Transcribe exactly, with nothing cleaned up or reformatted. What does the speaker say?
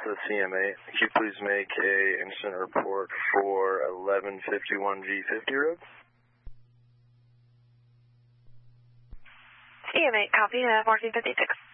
to the C M A. Could you please make a incident report for eleven fifty-one G fifty road? C M A, copy, uh, fourteen fifty-six.